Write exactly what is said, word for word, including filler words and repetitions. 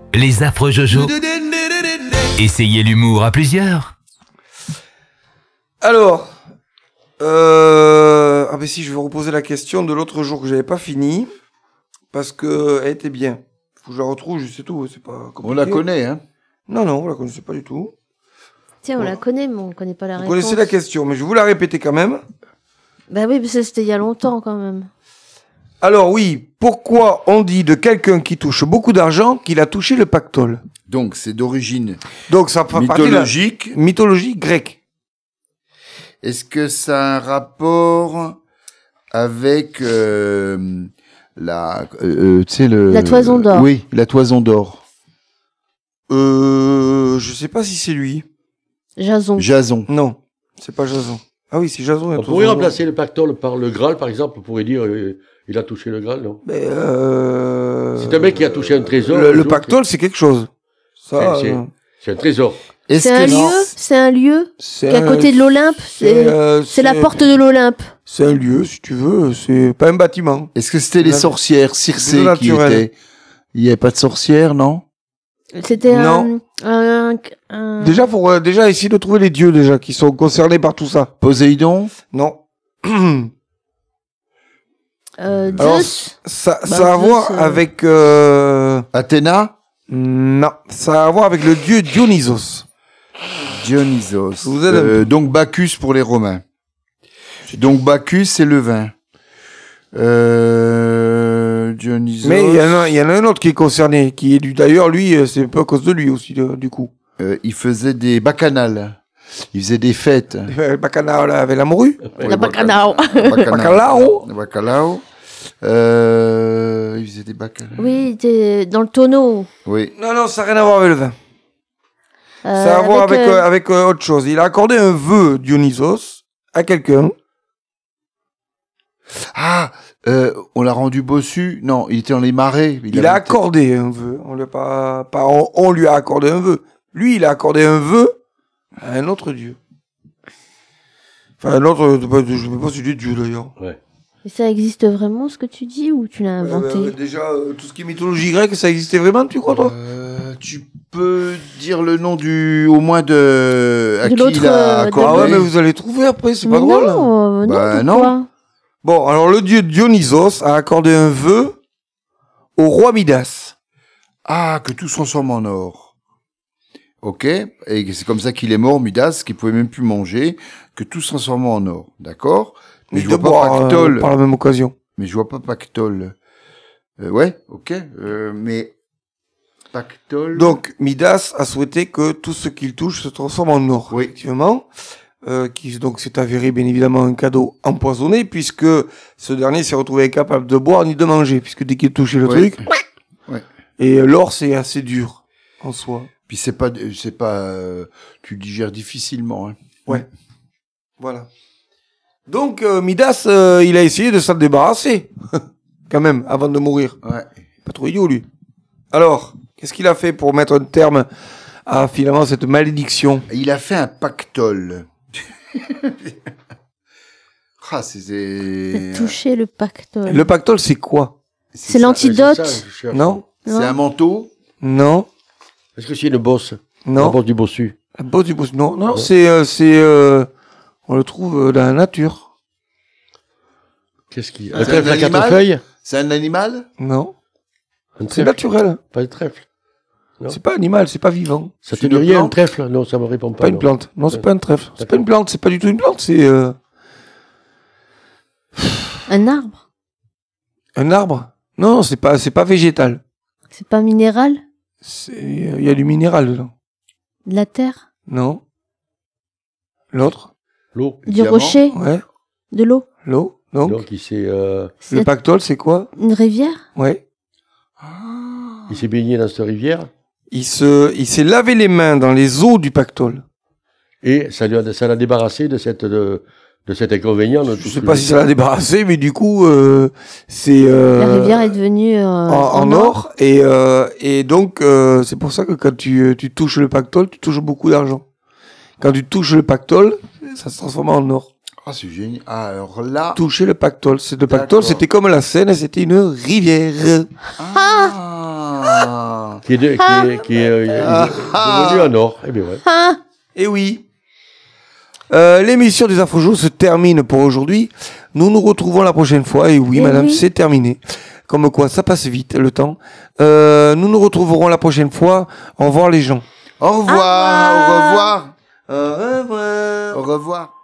Les affreux Jojo. Essayez l'humour à plusieurs. Alors, euh... ah ben si, je vais reposer la question de l'autre jour que j'avais pas fini, parce que elle était bien. Faut que je la retrouve, c'est tout, c'est pas compliqué. On la connaît, hein? Non, non, on la connaissait pas du tout. Tiens, on Voilà. la connaît, mais on connaît pas la Vous réponse. connaissez la question, mais je vais vous la répéter quand même. Bah oui, parce que c'était il y a longtemps quand même. Alors oui, pourquoi on dit de quelqu'un qui touche beaucoup d'argent qu'il a touché le pactole? Donc, c'est d'origine Donc ça fait partie de la mythologique. mythologie grecque. Est-ce que ça a un rapport avec euh, la, euh, tu sais le La toison d'or. Oui, la toison d'or. Euh, je sais pas si c'est lui. Jason. Jason. Non, c'est pas Jason. Ah oui, c'est Jason. On pourrait remplacer le pactole par le Graal, par exemple. On pourrait dire euh, il a touché le Graal, non? Mais euh... C'est un mec qui a touché un trésor. Le, un le jour, pactole, c'est quelque chose. Ça, C'est- c'est- euh, C'est un trésor. Est-ce C'est un que lieu, c'est un lieu c'est qui est à un- côté de l'Olympe. C'est euh, c'est la porte de l'Olympe. C'est un lieu, si tu veux. C'est pas un bâtiment. est-ce que c'était les La- sorcières Circé c'est qui naturel. étaient? Il n'y avait pas de sorcières, non? C'était un, Non. un, un- Déjà, pour euh, déjà essayer de trouver les dieux déjà qui sont concernés par tout ça. Poséidon? Non. euh, Alors, Zeus. ça, Bah, ça a à Zeus, voir euh, avec. Euh... Athéna? Non, ça a à voir avec le dieu Dionysos. Dionysos. Vous êtes un Euh, donc Bacchus pour les Romains. Donc Bacchus, c'est le vin. Euh, Dionysos. Mais il y, en a- il y en a un autre qui est concerné, qui est du. D'ailleurs, lui, euh, c'est un peu à cause de lui aussi, de- du coup. Euh, il faisait des bacchanales. Il faisait des fêtes. Le bacchanal là, avec la morue. La bacchanal. Bacalao. Bacalao. Euh, il faisait des bacchanales. Oui, t'es dans le tonneau. Oui. Non, non, ça n'a rien à voir avec le vin. Euh, Ça a à voir avec, euh, euh, avec euh, autre chose. Il a accordé un vœu, Dionysos, à quelqu'un. Ah, euh, on l'a rendu bossu. Non, il était dans les marais. Il, a avait- accordé un vœu. On, lui a pas, pas, on, on lui a accordé un vœu. Lui, il a accordé un vœu à un autre dieu. Enfin, un autre, euh, je ne sais pas si c'est Dieu d'ailleurs. Et ça existe vraiment ce que tu dis ou tu l'as inventé? Euh, déjà, euh, tout ce qui est mythologie grecque, ça existait vraiment, tu crois, toi? Euh, tu peux dire le nom du, au moins de, à De qui l'autre, il a euh, de Ah accordé. ouais, mais vous allez trouver après, c'est Mais pas drôle. non, euh, Bah, non, pourquoi? Bon, alors le dieu Dionysos a accordé un vœu au roi Midas. Ah, que tout se transforme en or. Ok, et c'est comme ça qu'il est mort, Midas, qu'il pouvait même plus manger, que tout se transforme en or, d'accord? Mais Mais je de vois pas boire euh, Pactole. par la même occasion. Mais je vois pas Pactole. Euh, ouais, ok, euh, mais Pactole. Donc, Midas a souhaité que tout ce qu'il touche se transforme en or. Oui. Effectivement. Euh, qui, donc, c'est avéré, bien évidemment, un cadeau empoisonné, puisque ce dernier s'est retrouvé incapable de boire ni de manger, puisque dès qu'il touchait le Oui. truc. Ouais. Et euh, l'or, c'est assez dur, en soi. Puis c'est pas, c'est pas, euh, tu le digères difficilement. Hein. Ouais. Voilà. Donc, euh, Midas, euh, il a essayé de s'en débarrasser. Quand même, avant de mourir. Ouais. Pas trop idiot, lui. Alors, qu'est-ce qu'il a fait pour mettre un terme à, finalement, cette malédiction? Il a fait un pactole. Ah, c'est... c'est- Toucher le pactole. Le pactole, c'est quoi? C'est ça, l'antidote. c'est ça, je cherche. Non? C'est un manteau. Non? Est-ce que c'est une bosse? La Non? bosse du bossu. La bosse du boss. Non, non, Non. c'est, euh, c'est, euh, on le trouve euh, dans la nature. Qu'est-ce qui... Ah, Un c'est trèfle un à quatre animal feuilles? C'est un animal. Non? Un C'est trèfle? naturel. Pas un trèfle. Non. C'est pas animal, c'est pas vivant. Ça te C'est dit une rien, un plante? trèfle? Non, ça me répond pas. Pas une non. plante. Non, c'est Ouais. pas un trèfle. C'est pas D'accord. une plante, c'est pas du tout une plante, c'est, euh, Un arbre. un arbre. Non, c'est pas, c'est pas végétal. C'est pas minéral. C'est, il y a du minéral dedans. De la terre. Non? L'autre? L'eau. Du Diamant. rocher. Ouais. De l'eau. L'eau? Donc? Donc, il s'est, euh, Le C'est pactole, c'est quoi? une rivière. Ouais. Ah. il s'est baigné dans cette rivière. Il se, il s'est lavé les mains dans les eaux du pactole. Et ça lui a, ça l'a débarrassé de cette, de, de cet inconvénient. de Je tout sais ce pas que- si ça l'a débarrassé, mais du coup, euh, c'est euh, La rivière est devenue euh, en, en or. Et, euh, et donc, euh, c'est pour ça que quand tu, tu touches le pactole, tu touches beaucoup d'argent. Quand tu touches le pactole, ça se transforme en or. Ah, c'est génial. Ah, alors là. Toucher le pactole. C'est, le D'accord. pactole, c'était comme la Seine, c'était une rivière. Ah. qui est, de, qui Ah. est, qui est, euh, Ah. devenu un or. Eh bien, ouais. Ah, Et oui. Euh, l'émission des Infojos se termine pour aujourd'hui. Nous nous retrouvons la prochaine fois. Et oui, Eh madame, oui. c'est terminé. Comme quoi, ça passe vite, le temps. Euh, nous nous retrouverons la prochaine fois. Au revoir, les gens. Au revoir, au revoir, Au revoir. au revoir.